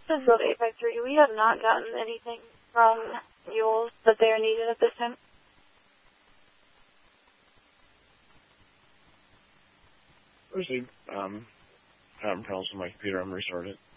is Road 853. We have not gotten anything from mules that they are needed at this time. Received. I haven't problems with my computer. I'm restarted.